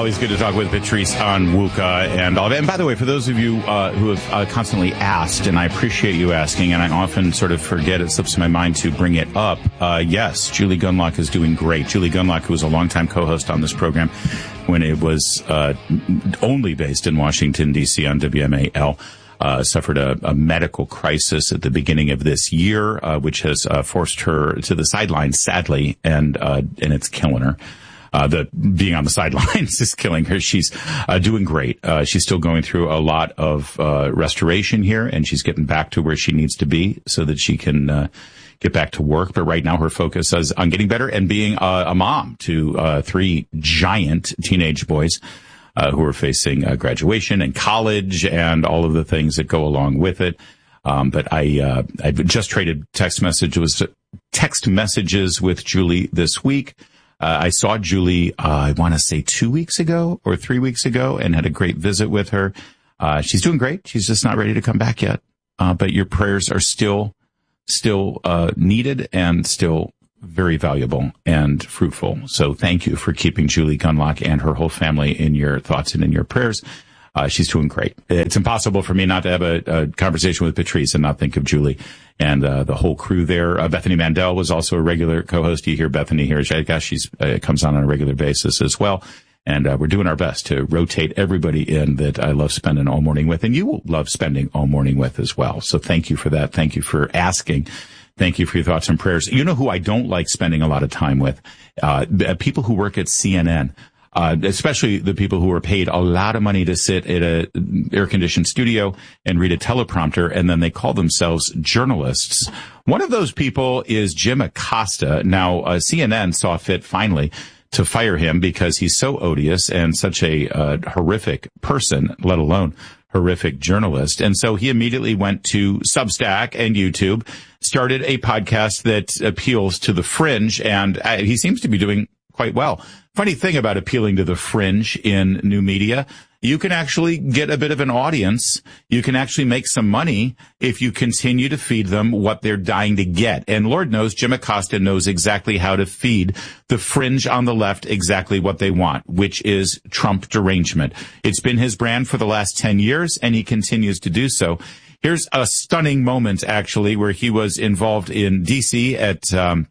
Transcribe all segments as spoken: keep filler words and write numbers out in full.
always good to talk with Patrice Onwuka and all of it. And by the way, for those of you uh, who have uh, constantly asked, and I appreciate you asking, and I often sort of forget, it slips my mind to bring it up. Uh, yes, Julie Gunlock is doing great. Julie Gunlock, who was a longtime co-host on this program when it was uh, only based in Washington, D C on W M A L, uh, suffered a, a medical crisis at the beginning of this year, uh, which has uh, forced her to the sidelines, sadly, and uh, and it's killing her. Uh, the being on the sidelines is killing her. She's uh, doing great. Uh, she's still going through a lot of uh, restoration here, and she's getting back to where she needs to be so that she can uh, get back to work. But right now, her focus is on getting better and being uh, a mom to uh, three giant teenage boys uh, who are facing uh, graduation and college and all of the things that go along with it. Um, but I uh, I've just traded text messages text messages with Julie this week. Uh, I saw Julie, uh, I want to say two weeks ago or three weeks ago, and had a great visit with her. Uh, she's doing great. She's just not ready to come back yet. Uh, but your prayers are still, still, uh, needed and still very valuable and fruitful. So thank you for keeping Julie Gunlock and her whole family in your thoughts and in your prayers. Uh, she's doing great. It's impossible for me not to have a, a conversation with Patrice and not think of Julie and uh, the whole crew there. Uh, Bethany Mandel was also a regular co-host. You hear Bethany here. I guess she's uh, comes on on a regular basis as well. And uh, we're doing our best to rotate everybody in that I love spending all morning with, and you will love spending all morning with as well. So thank you for that. Thank you for asking. Thank you for your thoughts and prayers. You know who I don't like spending a lot of time with? Uh, people who work at C N N. Uh, especially the people who are paid a lot of money to sit at a air-conditioned studio and read a teleprompter, and then they call themselves journalists. One of those people is Jim Acosta. Now, uh, C N N saw fit finally to fire him because he's so odious and such a uh, horrific person, let alone horrific journalist. And so he immediately went to Substack and YouTube, started a podcast that appeals to the fringe, and uh, he seems to be doing quite well. Funny thing about appealing to the fringe in new media, you can actually get a bit of an audience. You can actually make some money if you continue to feed them what they're dying to get. And Lord knows Jim Acosta knows exactly how to feed the fringe on the left exactly what they want, which is Trump derangement. It's been his brand for the last ten years, and he continues to do so. Here's a stunning moment, actually, where he was involved in D C at um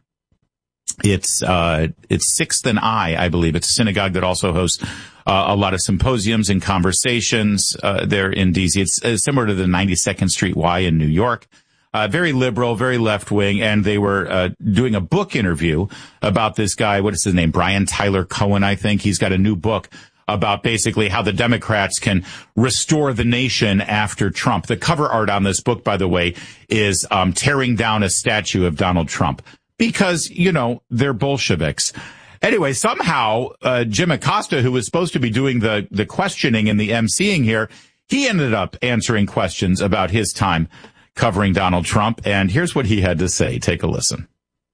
It's, uh, it's Sixth and I, I believe. It's a synagogue that also hosts, uh, a lot of symposiums and conversations, uh, there in D C. It's uh, similar to the ninety-second Street Y in New York. Uh, very liberal, very left wing. And they were, uh, doing a book interview about this guy. What is his name? Brian Tyler Cohen, I think. He's got a new book about basically how the Democrats can restore the nation after Trump. The cover art on this book, by the way, is, um, tearing down a statue of Donald Trump. Because, you know, they're Bolsheviks. Anyway, somehow, uh, Jim Acosta, who was supposed to be doing the, the questioning and the emceeing here, he ended up answering questions about his time covering Donald Trump. And here's what he had to say. Take a listen.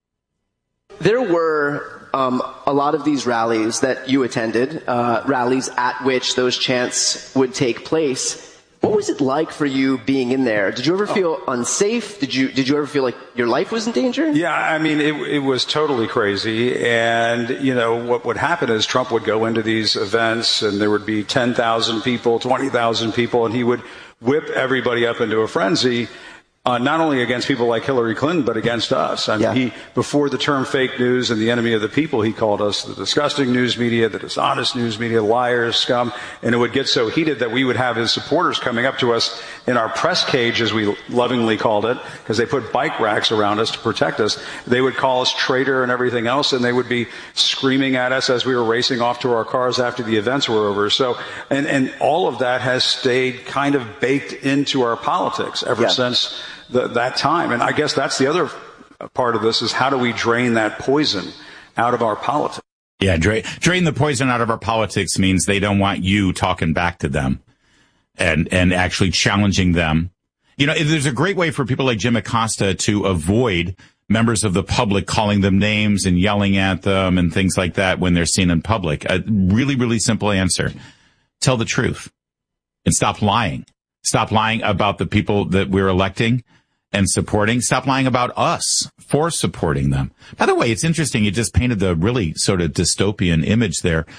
There were um, a lot of these rallies that you attended, uh, rallies at which those chants would take place. What was it like for you being in there? Did you ever feel unsafe? Did you did you ever feel like your life was in danger? Yeah, I mean, it, it was totally crazy. And, you know, what would happen is Trump would go into these events and there would be ten thousand people, twenty thousand people, and he would whip everybody up into a frenzy. Uh, not only against people like Hillary Clinton, but against us. I mean, yeah. he, before the term fake news and the enemy of the people, he called us the disgusting news media, the dishonest news media, liars, scum. And it would get so heated that we would have his supporters coming up to us in our press cage, as we lovingly called it, because they put bike racks around us to protect us. They would call us traitor and everything else, and they would be screaming at us as we were racing off to our cars after the events were over. So, and, and all of that has stayed kind of baked into our politics ever yeah. since The, that time. And I guess that's the other part of this, is how do we drain that poison out of our politics? Yeah, drain, drain the poison out of our politics means they don't want you talking back to them and, and actually challenging them. You know, there's a great way for people like Jim Acosta to avoid members of the public calling them names and yelling at them and things like that when they're seen in public. A really, really simple answer. Tell the truth and stop lying. Stop lying about the people that we're electing and supporting. Stop lying about us for supporting them. By the way, it's interesting. You just painted the really sort of dystopian image there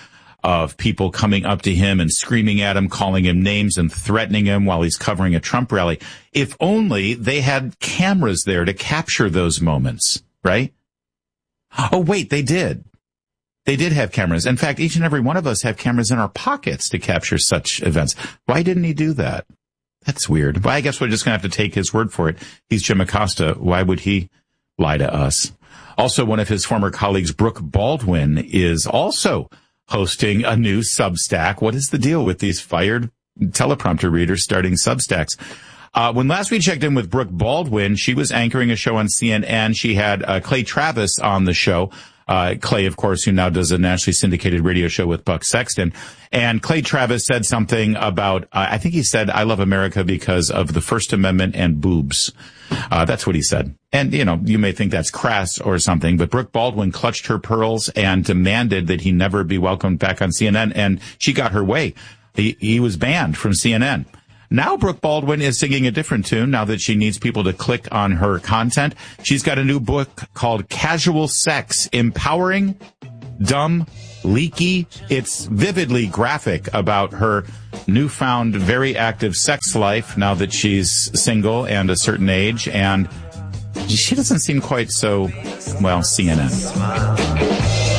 of people coming up to him and screaming at him, calling him names and threatening him while he's covering a Trump rally. If only they had cameras there to capture those moments, right? Oh, wait, they did. They did have cameras. In fact, each and every one of us have cameras in our pockets to capture such events. Why didn't he do that? That's weird. Well, I guess we're just going to have to take his word for it. He's Jim Acosta. Why would he lie to us? Also, one of his former colleagues, Brooke Baldwin, is also hosting a new Substack. What is the deal with these fired teleprompter readers starting Substacks? Uh, when last we checked in with Brooke Baldwin, she was anchoring a show on C N N. She had uh, Clay Travis on the show. Uh, Clay, of course, who now does a nationally syndicated radio show with Buck Sexton. And Clay Travis said something about, uh, I think he said, I love America because of the First Amendment and boobs. Uh, that's what he said. And, you know, you may think that's crass or something, but Brooke Baldwin clutched her pearls and demanded that he never be welcomed back on C N N. And she got her way. He, he was banned from C N N. Now Brooke Baldwin is singing a different tune now that she needs people to click on her content. She's got a new book called Casual Sex, Empowering, Dumb, Leaky. It's vividly graphic about her newfound, very active sex life now that she's single and a certain age. And she doesn't seem quite so, well, C N N.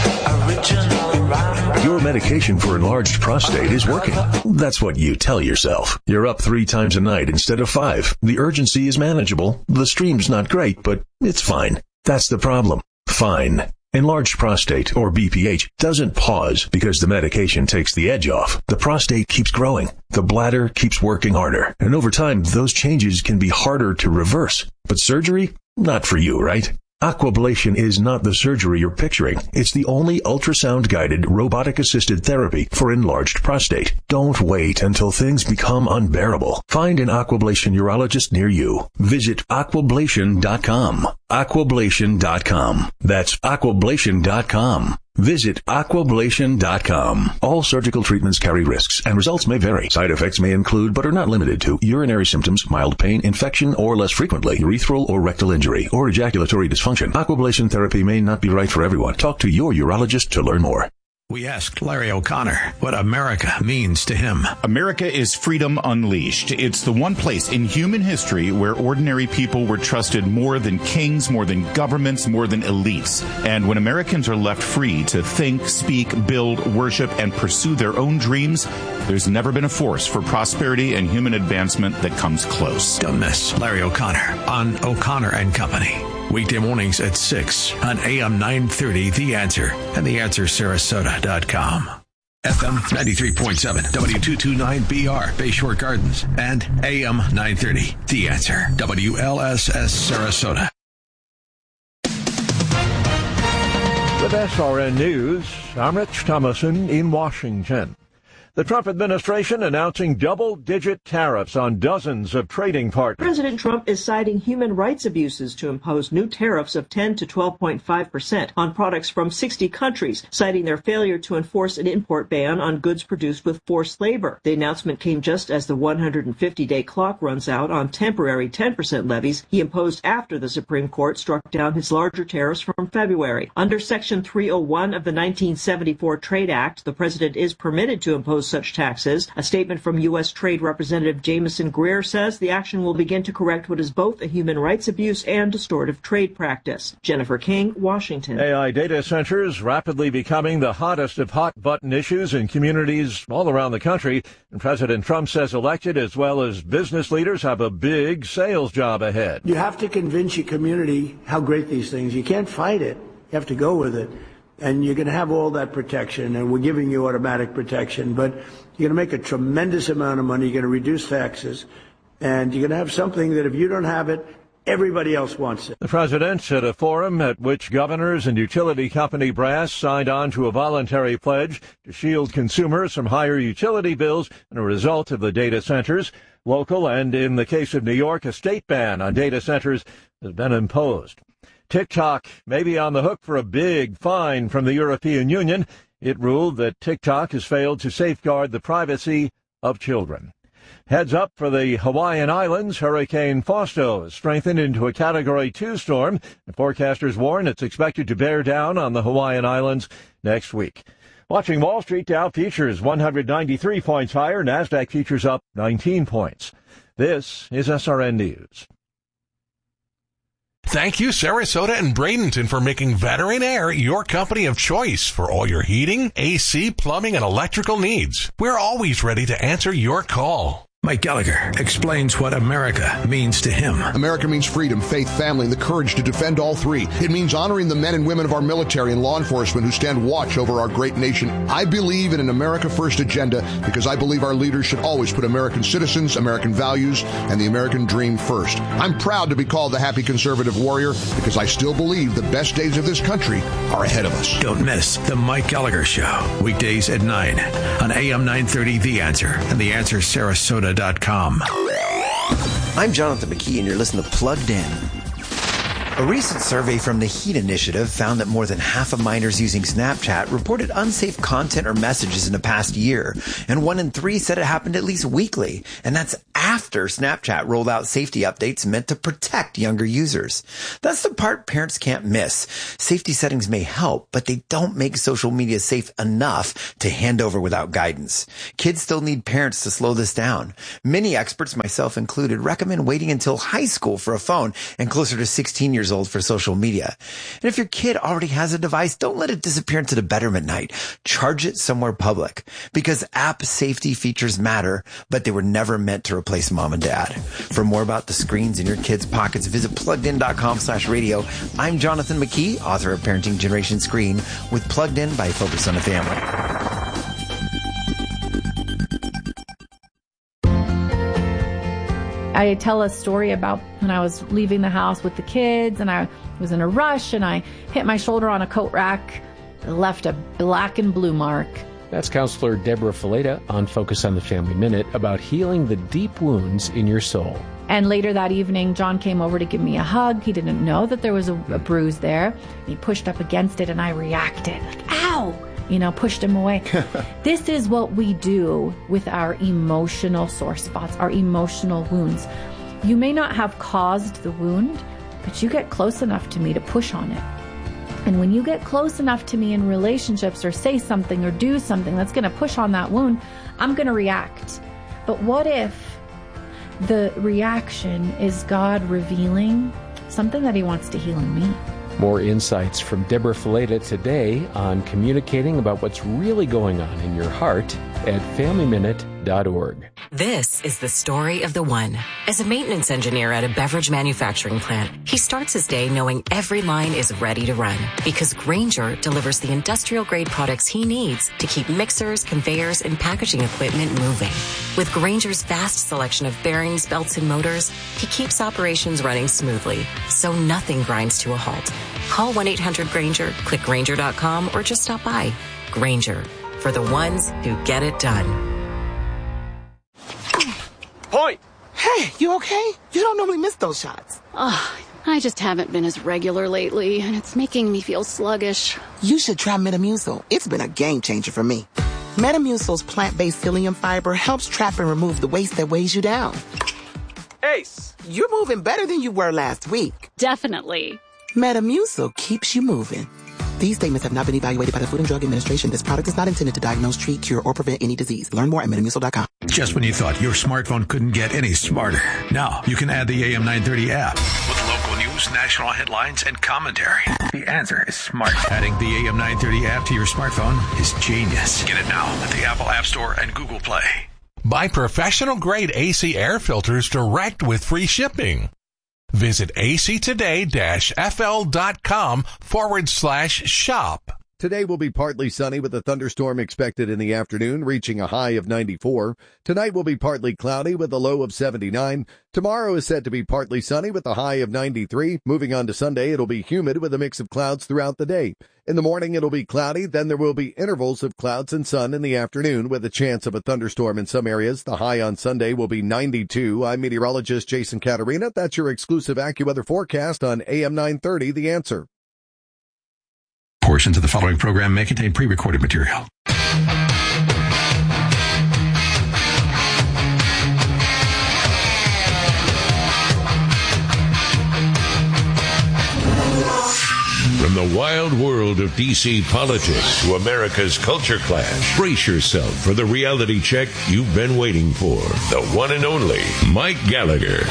Your medication for enlarged prostate is working. That's what you tell yourself. You're up three times a night instead of five. The urgency is manageable. The stream's not great, but it's fine. That's the problem. Fine. Enlarged prostate, or B P H, doesn't pause because the medication takes the edge off. The prostate keeps growing. The bladder keeps working harder. And over time, those changes can be harder to reverse. But surgery? Not for you, right? Aquablation is not the surgery you're picturing. It's the only ultrasound-guided, robotic-assisted therapy for enlarged prostate. Don't wait until things become unbearable. Find an Aquablation urologist near you. Visit aquablation dot com. aquablation dot com. That's aquablation dot com. Visit aquablation dot com. All surgical treatments carry risks, and results may vary. Side effects may include, but are not limited to, urinary symptoms, mild pain, infection, or less frequently, urethral or rectal injury, or ejaculatory dysfunction. Aquablation therapy may not be right for everyone. Talk to your urologist to learn more. We asked Larry O'Connor what America means to him. America is freedom unleashed. It's the one place in human history where ordinary people were trusted more than kings, more than governments, more than elites. And when Americans are left free to think, speak, build, worship, and pursue their own dreams, there's never been a force for prosperity and human advancement that comes close. Don't miss Larry O'Connor on O'Connor and Company. Weekday mornings at six on A M nine thirty, The Answer, and the answer sarasota dot com. F M ninety-three point seven, W two twenty-nine B R, Bayshore Gardens, and A M nine thirty, The Answer, W L S S Sarasota. With S R N News, I'm Rich Thomason in Washington. The Trump administration announcing double-digit tariffs on dozens of trading partners. President Trump is citing human rights abuses to impose new tariffs of ten to twelve point five percent on products from sixty countries, citing their failure to enforce an import ban on goods produced with forced labor. The announcement came just as the one hundred fifty day clock runs out on temporary ten percent levies he imposed after the Supreme Court struck down his larger tariffs from February. Under Section three oh one of the nineteen seventy-four Trade Act, the president is permitted to impose such taxes. A statement from U S. Trade Representative Jameson Greer says the action will begin to correct what is both a human rights abuse and distortive trade practice. Jennifer King, Washington. A I data centers rapidly becoming the hottest of hot-button issues in communities all around the country. And President Trump says elected as well as business leaders have a big sales job ahead. You have to convince your community how great these things. You can't fight it. You have to go with it. And you're going to have all that protection, and we're giving you automatic protection, but you're going to make a tremendous amount of money. You're going to reduce taxes, and you're going to have something that if you don't have it, everybody else wants it. The president at a forum at which governors and utility company brass signed on to a voluntary pledge to shield consumers from higher utility bills and a result of the data centers. Local and, in the case of New York, a state ban on data centers has been imposed. TikTok may be on the hook for a big fine from the European Union. It ruled that TikTok has failed to safeguard the privacy of children. Heads up for the Hawaiian Islands. Hurricane Fausto has strengthened into a Category two storm. The forecasters warn it's expected to bear down on the Hawaiian Islands next week. Watching Wall Street, Dow futures one hundred ninety-three points higher, NASDAQ futures up nineteen points. This is S R N News. Thank you, Sarasota and Bradenton, for making Veteran Air your company of choice for all your heating, A C, plumbing, and electrical needs. We're always ready to answer your call. Mike Gallagher explains what America means to him. America means freedom, faith, family, and the courage to defend all three. It means honoring the men and women of our military and law enforcement who stand watch over our great nation. I believe in an America First agenda because I believe our leaders should always put American citizens, American values, and the American dream first. I'm proud to be called the happy conservative warrior because I still believe the best days of this country are ahead of us. Don't miss the Mike Gallagher Show, weekdays at nine on A M nine thirty The Answer and The Answer Sarasota. I'm Jonathan McKee, and you're listening to Plugged In. A recent survey from the HEAT Initiative found that more than half of minors using Snapchat reported unsafe content or messages in the past year, and one in three said it happened at least weekly, and that's after Snapchat rolled out safety updates meant to protect younger users. That's the part parents can't miss. Safety settings may help, but they don't make social media safe enough to hand over without guidance. Kids still need parents to slow this down. Many experts, myself included, recommend waiting until high school for a phone and closer to sixteen years old for social media. And if your kid already has a device, don't let it disappear into the bedroom at night. Charge it somewhere public, because app safety features matter, but they were never meant to replace mom and dad. For more about the screens in your kids' pockets, visit pluggedin.com slash radio. I'm Jonathan McKee, author of Parenting Generation Screen, with Plugged In by Focus on the Family. I tell a story about when I was leaving the house with the kids and I was in a rush and I hit my shoulder on a coat rack, left a black and blue mark. That's Counselor Deborah Fileta on Focus on the Family Minute about healing the deep wounds in your soul. And later that evening, John came over to give me a hug. He didn't know that there was a, a bruise there. He pushed up against it and I reacted like, ow! You know, pushed him away. This is what we do with our emotional sore spots, our emotional wounds. You may not have caused the wound, but you get close enough to me to push on it. And when you get close enough to me in relationships or say something or do something that's going to push on that wound, I'm going to react. But what if the reaction is God revealing something that he wants to heal in me? More insights from Deborah Fileta today on communicating about what's really going on in your heart at family minute dot org. This is the story of the one. As a maintenance engineer at a beverage manufacturing plant, he starts his day knowing every line is ready to run because Grainger delivers the industrial-grade products he needs to keep mixers, conveyors, and packaging equipment moving. With Grainger's vast selection of bearings, belts, and motors, he keeps operations running smoothly, so nothing grinds to a halt. Call one eight hundred Grainger, click Grainger dot com, or just stop by. Grainger, for the ones who get it done. Point! Hey, you okay? You don't normally miss those shots. Oh, I just haven't been as regular lately, and it's making me feel sluggish. You should try Metamucil. It's been a game changer for me. Metamucil's plant-based psyllium fiber helps trap and remove the waste that weighs you down. Ace, you're moving better than you were last week. Definitely. Metamucil keeps you moving. These statements have not been evaluated by the Food and Drug Administration. This product is not intended to diagnose, treat, cure, or prevent any disease. Learn more at metamucil dot com. Just when you thought your smartphone couldn't get any smarter, now you can add the A M nine thirty app with local news, national headlines, and commentary. The answer is smart. Adding the A M nine thirty app to your smartphone is genius. Get it now at the Apple App Store and Google Play. Buy professional-grade A C air filters direct with free shipping. Visit actoday-fl.com forward slash shop. Today will be partly sunny with a thunderstorm expected in the afternoon, reaching a high of ninety-four. Tonight will be partly cloudy with a low of seventy-nine. Tomorrow is said to be partly sunny with a high of ninety-three. Moving on to Sunday, it'll be humid with a mix of clouds throughout the day. In the morning, it'll be cloudy. Then there will be intervals of clouds and sun in the afternoon with a chance of a thunderstorm in some areas. The high on Sunday will be ninety-two. I'm meteorologist Jason Caterina. That's your exclusive AccuWeather forecast on A M nine thirty, The Answer. Portions of the following program may contain pre-recorded material. From the wild world of D C politics to America's culture clash, brace yourself for the reality check you've been waiting for. The one and only Mike Gallagher.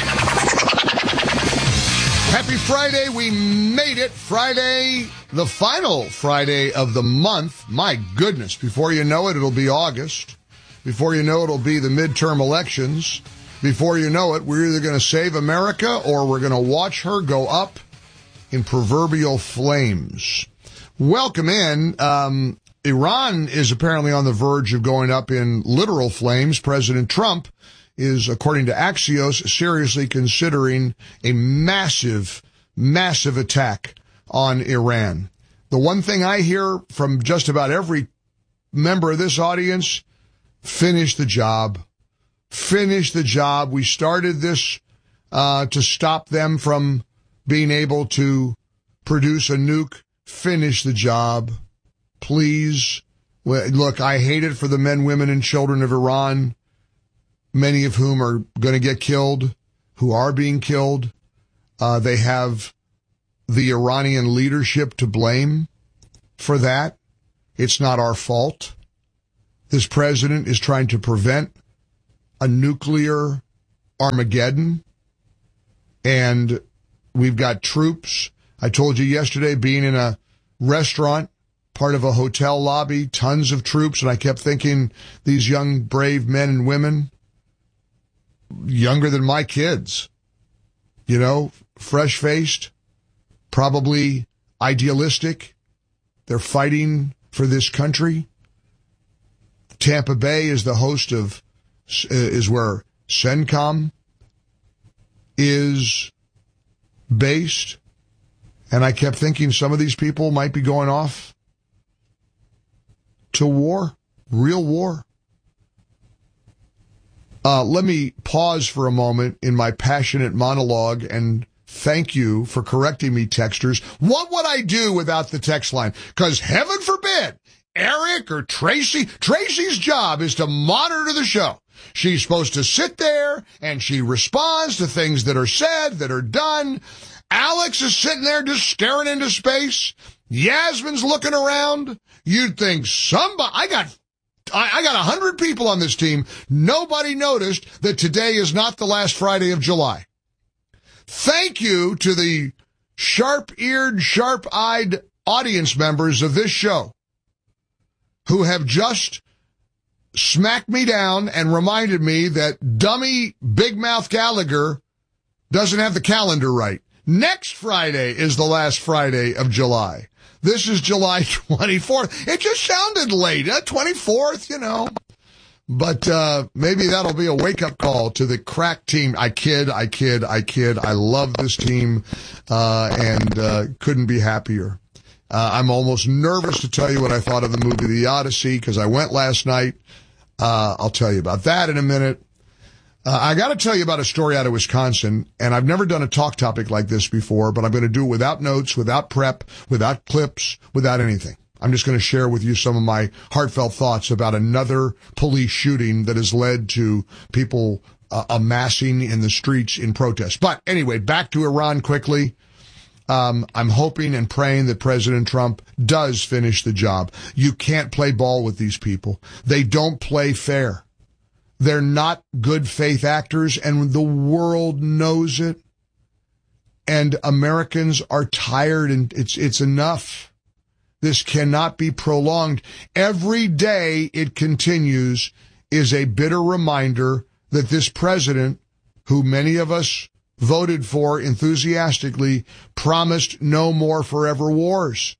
Happy Friday. We made it. Friday, the final Friday of the month. My goodness. Before you know it, it'll be August. Before you know it, it'll be the midterm elections. Before you know it, we're either going to save America or we're going to watch her go up in proverbial flames. Welcome in. Um, Iran is apparently on the verge of going up in literal flames. President Trump is, according to Axios, seriously considering a massive, massive attack on Iran. The one thing I hear from just about every member of this audience, finish the job. Finish the job. We started this uh, to stop them from being able to produce a nuke. Finish the job. Please. Look, I hate it for the men, women, and children of Iran, many of whom are going to get killed, who are being killed. Uh, they have the Iranian leadership to blame for that. It's not our fault. This president is trying to prevent a nuclear Armageddon, and we've got troops. I told you yesterday, being in a restaurant, part of a hotel lobby, tons of troops, and I kept thinking, these young, brave men and women, younger than my kids, you know, fresh-faced, probably idealistic. They're fighting for this country. Tampa Bay is the host of, is where CENTCOM is based. And I kept thinking some of these people might be going off to war, real war. Uh, let me pause for a moment in my passionate monologue and thank you for correcting me, texters. What would I do without the text line? Because heaven forbid, Eric or Tracy, Tracy's job is to monitor the show. She's supposed to sit there and she responds to things that are said, that are done. Alex is sitting there just staring into space. Yasmin's looking around. You'd think somebody, I got, I, I got a hundred people on this team. Nobody noticed that today is not the last Friday of July. Thank you to the sharp-eared, sharp-eyed audience members of this show who have just smacked me down and reminded me that dummy Big Mouth Gallagher doesn't have the calendar right. Next Friday is the last Friday of July. This is July twenty-fourth. It just sounded late, uh, twenty-fourth, you know. But uh maybe that'll be a wake-up call to the crack team. I kid, I kid, I kid. I love this team uh and uh couldn't be happier. Uh, I'm almost nervous to tell you what I thought of the movie The Odyssey because I went last night. Uh I'll tell you about that in a minute. Uh, I got to tell you about a story out of Wisconsin, and I've never done a talk topic like this before, but I'm going to do it without notes, without prep, without clips, without anything. I'm just going to share with you some of my heartfelt thoughts about another police shooting that has led to people uh, amassing in the streets in protest. But anyway, back to Iran quickly. Um, I'm hoping and praying that President Trump does finish the job. You can't play ball with these people. They don't play fair. They're not good faith actors, and the world knows it. And Americans are tired, and it's it's enough. This cannot be prolonged. Every day it continues is a bitter reminder that this president, who many of us voted for enthusiastically, promised no more forever wars.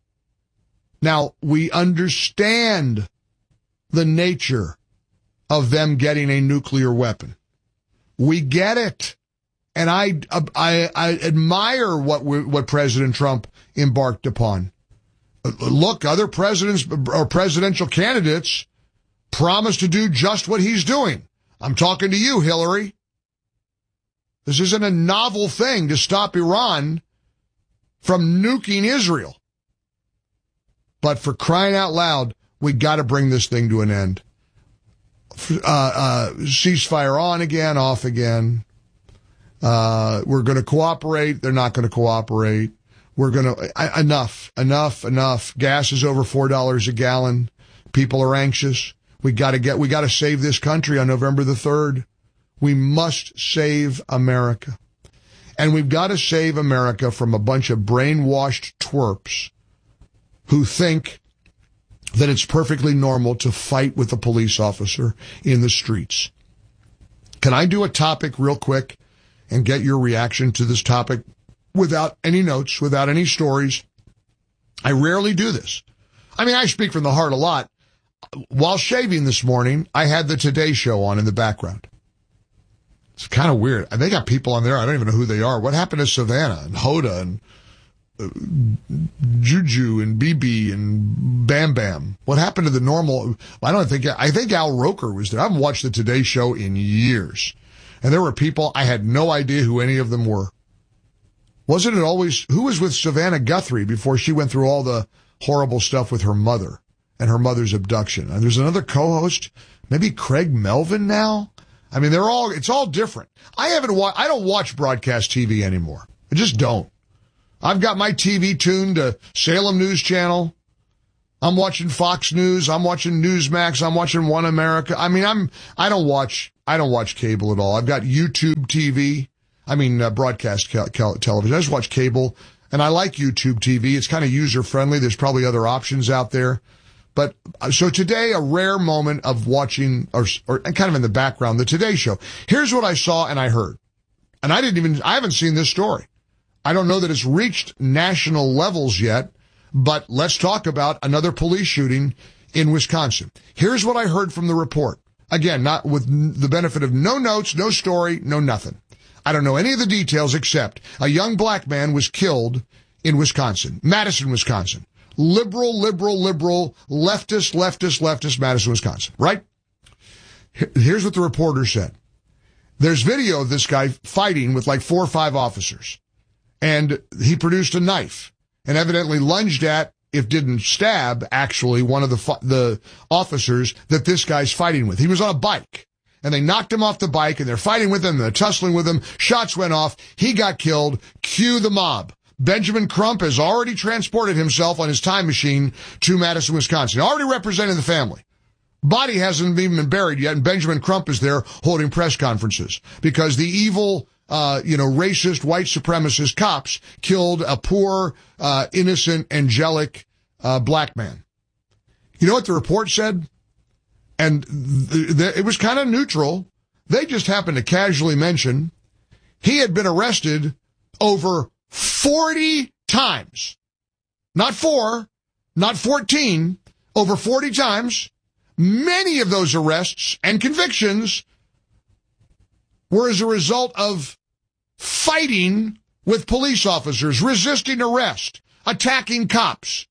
Now, we understand the nature of them getting a nuclear weapon. We get it. And I, I, I admire what we, what President Trump embarked upon. Look, other presidents or presidential candidates promised to do just what he's doing. I'm talking to you, Hillary. This isn't a novel thing to stop Iran from nuking Israel. But for crying out loud, we got to bring this thing to an end. Uh, uh, ceasefire on again, off again. Uh, we're going to cooperate. They're not going to cooperate. We're going to, enough, enough, enough. Gas is over four dollars a gallon. People are anxious. We got to get, we got to save this country on November the third. We must save America. And we've got to save America from a bunch of brainwashed twerps who think that it's perfectly normal to fight with a police officer in the streets. Can I do a topic real quick and get your reaction to this topic without any notes, without any stories? I rarely do this. I mean, I speak from the heart a lot. While shaving this morning, I had the Today Show on in the background. It's kind of weird. They got people on there, I don't even know who they are. What happened to Savannah and Hoda and uh, Juju and B B and Bam Bam? What happened to the normal? I don't think, I think Al Roker was there. I haven't watched the Today Show in years. And there were people, I had no idea who any of them were. Wasn't it always, who was with Savannah Guthrie before she went through all the horrible stuff with her mother and her mother's abduction? And there's another co-host, maybe Craig Melvin now? I mean, they're all, it's all different. I haven't wa- I don't watch broadcast T V anymore. I just don't. I've got my T V tuned to Salem News Channel. I'm watching Fox News. I'm watching Newsmax. I'm watching One America. I mean, I'm, I don't watch, I don't watch cable at all. I've got YouTube T V. I mean, uh, broadcast ca- ca- television. I just watch cable, and I like YouTube T V. It's kind of user-friendly. There's probably other options out there. But, uh, so today, a rare moment of watching, or, or kind of in the background, the Today Show. Here's what I saw and I heard. And I didn't even, I haven't seen this story. I don't know that it's reached national levels yet, but let's talk about another police shooting in Wisconsin. Here's what I heard from the report. Again, not with the benefit of no notes, no story, no nothing. I don't know any of the details except a young black man was killed in Wisconsin, Madison, Wisconsin. Liberal, liberal, liberal, leftist, leftist, leftist, Madison, Wisconsin, right? Here's what the reporter said. There's video of this guy fighting with like four or five officers. And he produced a knife and evidently lunged at, if didn't stab, actually, one of the the officers that this guy's fighting with. He was on a bike. And they knocked him off the bike, and they're fighting with him, they're tussling with him. Shots went off. He got killed. Cue the mob. Benjamin Crump has already transported himself on his time machine to Madison, Wisconsin. Already representing the family. Body hasn't even been buried yet, and Benjamin Crump is there holding press conferences because the evil, uh, you know, racist, white supremacist cops killed a poor, uh, innocent, angelic, uh, black man. You know what the report said? And th- th- it was kind of neutral. They just happened to casually mention he had been arrested over forty times. Not four, not fourteen, over forty times. Many of those arrests and convictions were as a result of fighting with police officers, resisting arrest, attacking cops.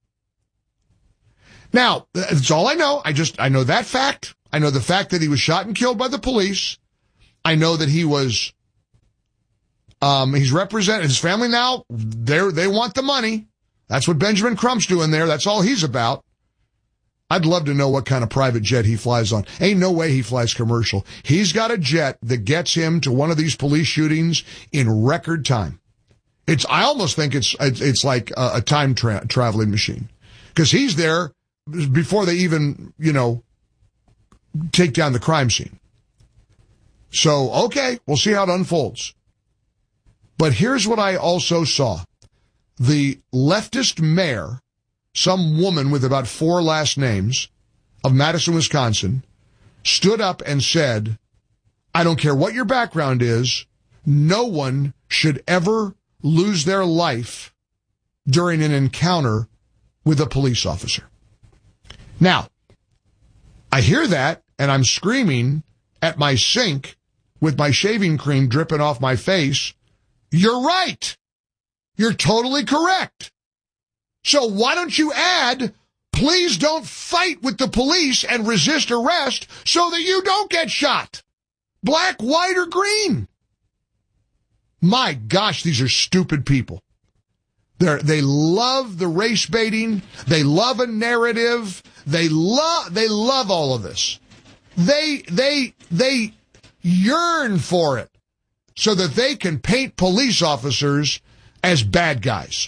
Now, that's all I know. I just, I know that fact. I know the fact that he was shot and killed by the police. I know that he was, um, he's represented, his family now, they they want the money. That's what Benjamin Crump's doing there. That's all he's about. I'd love to know what kind of private jet he flies on. Ain't no way he flies commercial. He's got a jet that gets him to one of these police shootings in record time. It's, I almost think it's, it's, it's like a, a time tra- traveling machine. Cause he's there before they even, you know, take down the crime scene. So, okay, we'll see how it unfolds. But here's what I also saw. The leftist mayor, some woman with about four last names of Madison, Wisconsin, stood up and said, I don't care what your background is, no one should ever lose their life during an encounter with a police officer. Now, I hear that, and I'm screaming at my sink with my shaving cream dripping off my face. You're right. You're totally correct. So why don't you add, please don't fight with the police and resist arrest so that you don't get shot? Black, white, or green? My gosh, these are stupid people. They're, they love the race baiting. They love a narrative. They love, they love all of this. They, they, they yearn for it so that they can paint police officers as bad guys.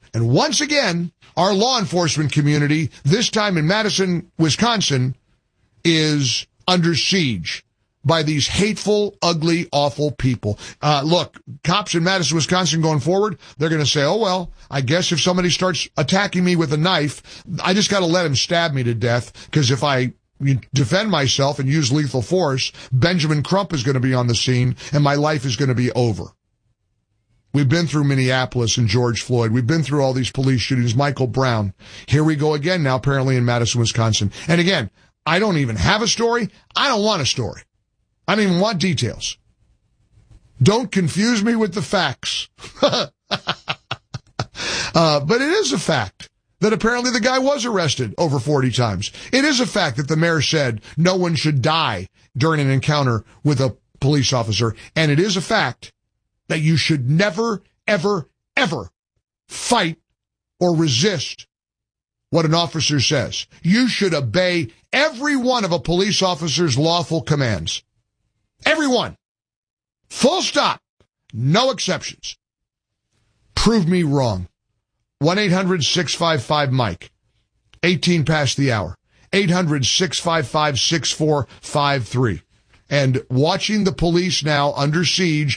And once again, our law enforcement community, this time in Madison, Wisconsin, is under siege by these hateful, ugly, awful people. Uh, look, cops in Madison, Wisconsin going forward, they're going to say, oh, well, I guess if somebody starts attacking me with a knife, I just got to let him stab me to death, because if I defend myself and use lethal force, Benjamin Crump is going to be on the scene and my life is going to be over. We've been through Minneapolis and George Floyd. We've been through all these police shootings, Michael Brown. Here we go again now, apparently in Madison, Wisconsin. And again, I don't even have a story. I don't want a story. I don't even want details. Don't confuse me with the facts. uh, but it is a fact that apparently the guy was arrested over forty times. It is a fact that the mayor said no one should die during an encounter with a police officer. And it is a fact that you should never, ever, ever fight or resist what an officer says. You should obey every one of a police officer's lawful commands. Every one. Full stop. No exceptions. Prove me wrong. one eight hundred six five five Mike. eighteen past the hour. eight hundred six five five six four five three. And watching the police now under siege